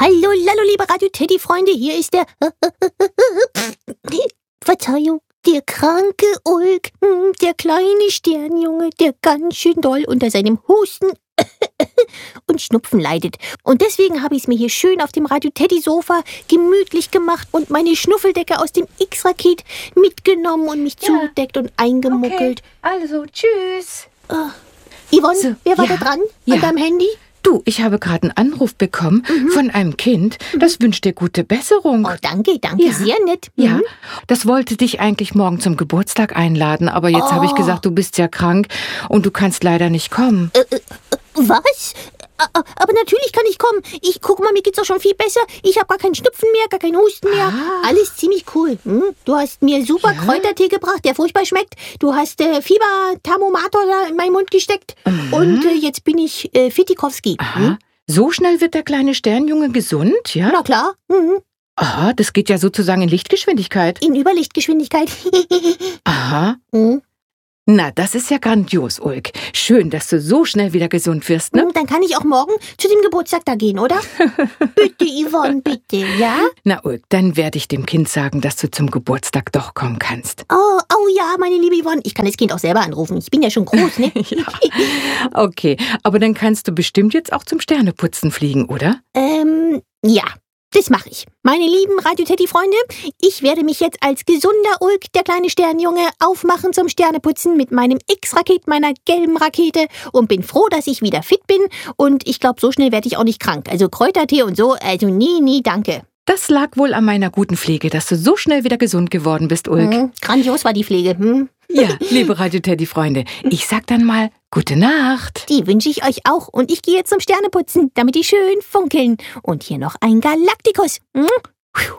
Hallo, lallo, liebe Radio-Teddy-Freunde, hier ist der Verzeihung, der kranke Ulk, der kleine Sternjunge, der ganz schön doll unter seinem Husten und Schnupfen leidet. Und deswegen habe ich es mir hier schön auf dem Radio-Teddy-Sofa gemütlich gemacht und meine Schnuffeldecke aus dem X-Raket mitgenommen und mich zugedeckt und eingemuckelt. Okay, also, tschüss. Yvonne, So, wer war ja, da dran ja. an deinem Handy? Du, ich habe gerade einen Anruf bekommen von einem Kind, das wünscht dir gute Besserung. Oh, danke, Ja. sehr nett. Ja, das wollte dich eigentlich morgen zum Geburtstag einladen, aber jetzt habe ich gesagt, du bist ja krank und du kannst leider nicht kommen. Was? Aber natürlich kann ich kommen. Guck mal, mir geht's doch schon viel besser. Ich habe gar keinen Schnupfen mehr, gar keinen Husten mehr. Alles ziemlich cool. Du hast mir super Kräutertee gebracht, der furchtbar schmeckt. Du hast Fieberthermometer da in meinen Mund gesteckt. Und jetzt bin ich Fitikowski. Aha. So schnell wird der kleine Sternjunge gesund, ja? Na klar. Aha, das geht ja sozusagen in Lichtgeschwindigkeit. In Überlichtgeschwindigkeit. Aha. Na, das ist ja grandios, Ulk. Schön, dass du so schnell wieder gesund wirst, ne? Dann kann ich auch morgen zu dem Geburtstag da gehen, oder? Bitte, Yvonne, bitte, ja? Na, Ulk, dann werde ich dem Kind sagen, dass du zum Geburtstag doch kommen kannst. Oh ja, meine liebe Yvonne. Ich kann das Kind auch selber anrufen. Ich bin ja schon groß, ne? Ja. Okay, aber dann kannst du bestimmt jetzt auch zum Sterneputzen fliegen, oder? Ja, das mache ich. Meine lieben Radio-Teddy-Freunde, ich werde mich jetzt als gesunder Ulk, der kleine Sternjunge, aufmachen zum Sterneputzen mit meinem X-Raket, meiner gelben Rakete und bin froh, dass ich wieder fit bin und ich glaube, so schnell werde ich auch nicht krank. Also Kräutertee und so, also nie, danke. Das lag wohl an meiner guten Pflege, dass du so schnell wieder gesund geworden bist, Ulk. Grandios war die Pflege. Ja, liebe Radio-Teddy-Freunde, ich sag dann mal gute Nacht. Die wünsche ich euch auch und ich gehe jetzt zum Sterneputzen, damit die schön funkeln. Und hier noch ein Galaktikus.